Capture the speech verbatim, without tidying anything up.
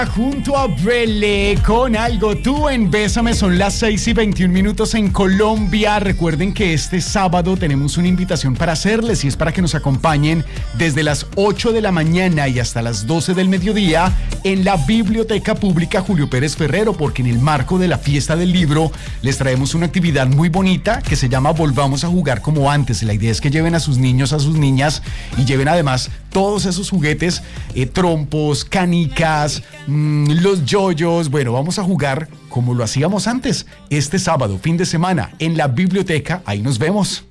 Junto a Brele con Algo Tú en Bésame, son las seis y veintiún minutos en Colombia. Recuerden que este sábado tenemos una invitación para hacerles y es para que nos acompañen desde las ocho de la mañana y hasta las doce del mediodía en la Biblioteca Pública Julio Pérez Ferrero, porque en el marco de la fiesta del libro les traemos una actividad muy bonita que se llama Volvamos a jugar como antes. La idea es que lleven a sus niños, a sus niñas y lleven además todos esos juguetes, eh, trompos, canicas, mmm, los yoyos. Bueno, vamos a jugar como lo hacíamos antes, este sábado, fin de semana, en la biblioteca. Ahí nos vemos.